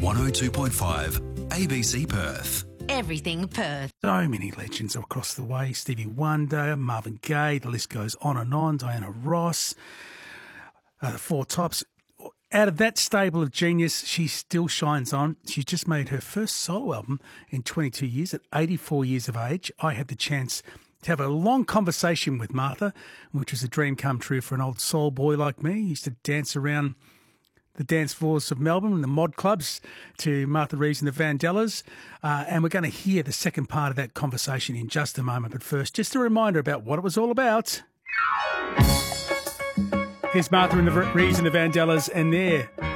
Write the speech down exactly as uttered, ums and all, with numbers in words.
one oh two point five A B C Perth. Everything Perth. So many legends across the way. Stevie Wonder, Marvin Gaye, the list goes on and on. Diana Ross, uh, the Four Tops. Out of that stable of genius, she still shines on. She's just made her first solo album in twenty-two years at eighty-four years of age. I had the chance to have a long conversation with Martha, which was a dream come true for an old soul boy like me. He used to dance around the dance floors of Melbourne and the mod clubs to Martha Reeves and the Vandellas. Uh, and we're going to hear the second part of that conversation in just a moment. But first, just a reminder about what it was all about. Here's Martha and the Reeves and the Vandellas and their